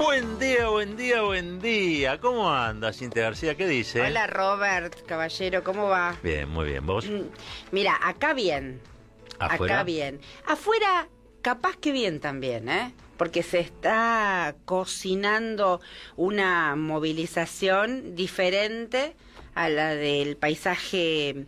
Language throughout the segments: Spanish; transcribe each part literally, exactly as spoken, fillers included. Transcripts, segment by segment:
Buen día, buen día, buen día. ¿Cómo andas, Cintia García? ¿Qué dice? Hola, Robert, caballero, ¿cómo va? Bien, muy bien. ¿Vos? Mira, acá bien. ¿Afuera? Acá bien. Afuera, capaz que bien también, ¿eh? Porque se está cocinando una movilización diferente a la del paisaje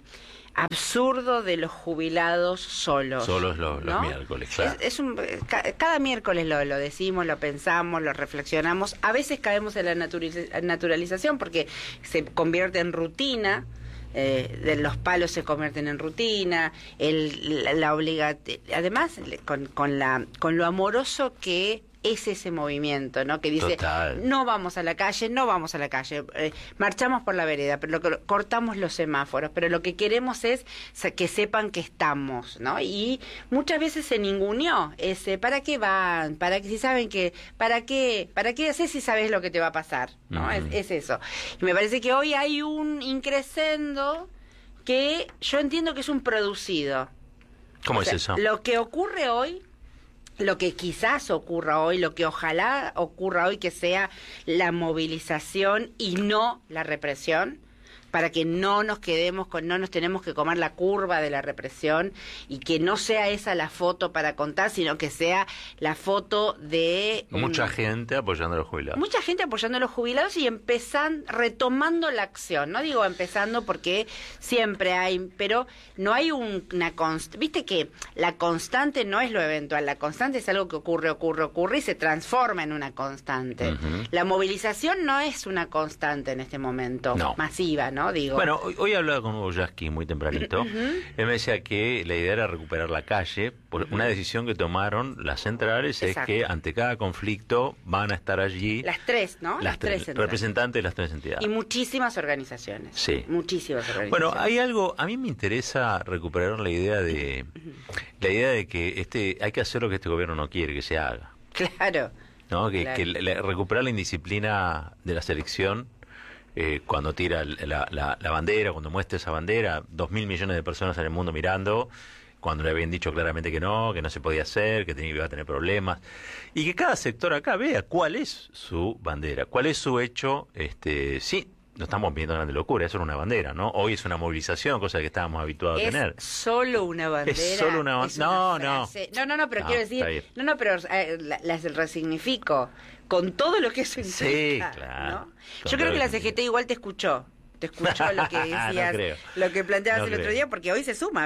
absurdo de los jubilados solos. Solos los, los ¿no? miércoles, claro. Es, es un, ca, cada miércoles lo, lo decimos, lo pensamos, lo reflexionamos. A veces caemos en la naturaliz- naturalización porque se convierte en rutina. Eh, de los palos se convierten en rutina, el, la, la obliga, además con, con la con lo amoroso que es ese movimiento, ¿no? Que dice, Total. no vamos a la calle, no vamos a la calle, eh, marchamos por la vereda, pero lo que, cortamos los semáforos, pero lo que queremos es que sepan que estamos, ¿no? Y muchas veces se ninguneó ese, ¿para qué van? ¿Para qué? Si saben que, ¿para qué? ¿Para qué haces si sabes lo que te va a pasar? ¿No? Uh-huh. es, es eso. Y me parece que hoy hay un increscendo que yo entiendo que es un producido. ¿Cómo o sea, es eso? Lo que ocurre hoy, lo que quizás ocurra hoy, lo que ojalá ocurra hoy, que sea la movilización y no la represión, para que no nos quedemos con, no nos tenemos que comer la curva de la represión y que no sea esa la foto para contar, sino que sea la foto de... Mucha um, gente apoyando a los jubilados. Mucha gente apoyando a los jubilados y empezando, retomando la acción. No digo empezando porque siempre hay, pero no hay un, una constante. Viste que la constante no es lo eventual, la constante es algo que ocurre, ocurre, ocurre y se transforma en una constante. Uh-huh. La movilización no es una constante en este momento, no. masiva, ¿no? Digo. Bueno, hoy, hoy hablaba con Hugo Yasky muy tempranito. Uh-huh. Él me decía que la idea era recuperar la calle. Por uh-huh. Una decisión que tomaron las centrales. Exacto. Es que ante cada conflicto van a estar allí las tres, ¿no? Las, las tres, tres representantes de las tres entidades. Y muchísimas organizaciones. Sí. Muchísimas organizaciones. Bueno, hay algo, a mí me interesa recuperar la idea de la idea de que este hay que hacer lo que este gobierno no quiere que se haga. Claro. ¿No? Que, claro. que la, recuperar la indisciplina de la selección. Eh, cuando tira la, la, la bandera, cuando muestra esa bandera, dos mil millones de personas en el mundo mirando, cuando le habían dicho claramente que no, que no se podía hacer, que tenía, iba a tener problemas, y que cada sector acá vea cuál es su bandera, cuál es su hecho. Este, sí, no estamos viendo grande locura, eso era una bandera, ¿no? Hoy es una movilización, cosa que estábamos habituados es a tener. Solo una bandera. Es solo una bandera. No, no. No, no, no, pero no, quiero decir, no, no, pero eh, las la resignifico con todo lo que eso implica. Sí, claro. ¿no? Yo creo que la C G T igual te escuchó, te escuchó lo que decías, no creo. lo que planteabas no el creo. otro día, porque hoy se suma.